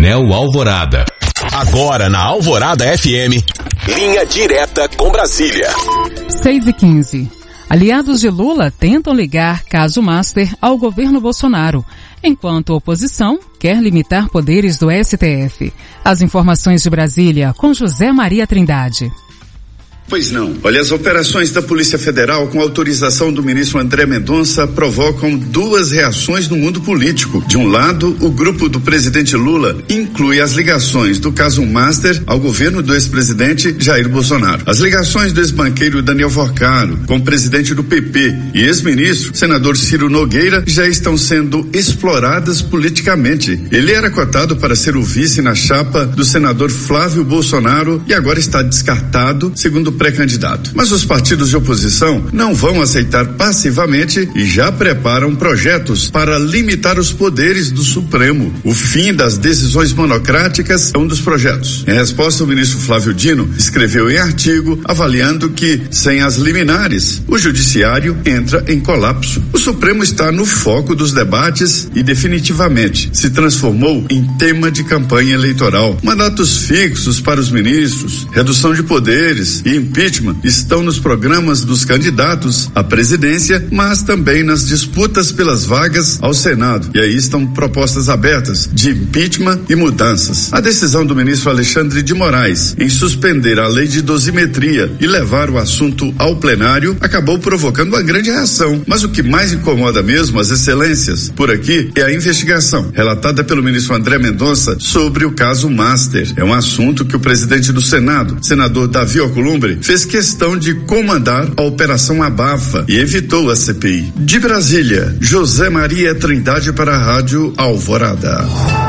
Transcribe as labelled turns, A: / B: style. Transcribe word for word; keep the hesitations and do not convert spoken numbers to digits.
A: Painel Alvorada.
B: Agora na Alvorada F M, linha direta com Brasília.
C: seis e quinze. Aliados de Lula tentam ligar caso Master ao governo Bolsonaro, enquanto a oposição quer limitar poderes do S T F. As informações de Brasília com José Maria Trindade.
D: Pois não. Olha, as operações da Polícia Federal com autorização do ministro André Mendonça provocam duas reações no mundo político. De um lado, o grupo do presidente Lula inclui as ligações do caso Master ao governo do ex-presidente Jair Bolsonaro. As ligações do ex-banqueiro Daniel Forcaro com o presidente do P P e ex-ministro, senador Ciro Nogueira, já estão sendo exploradas politicamente. Ele era cotado para ser o vice na chapa do senador Flávio Bolsonaro e agora está descartado, segundo pré-candidato. Mas os partidos de oposição não vão aceitar passivamente e já preparam projetos para limitar os poderes do Supremo. O fim das decisões monocráticas é um dos projetos. Em resposta, o ministro Flávio Dino escreveu em artigo avaliando que, sem as liminares, o judiciário entra em colapso. O Supremo está no foco dos debates e definitivamente se transformou em tema de campanha eleitoral. Mandatos fixos para os ministros, redução de poderes e impeachment estão nos programas dos candidatos à presidência, mas também nas disputas pelas vagas ao Senado. E aí estão propostas abertas de impeachment e mudanças. A decisão do ministro Alexandre de Moraes em suspender a lei de dosimetria e levar o assunto ao plenário acabou provocando uma grande reação. Mas o que mais incomoda mesmo as excelências por aqui é a investigação relatada pelo ministro André Mendonça sobre o caso Master. É um assunto que o presidente do Senado, senador Davi Alcolumbre, fez questão de comandar a Operação Abafa e evitou a C P I. De Brasília, José Maria Trindade para a Rádio Alvorada.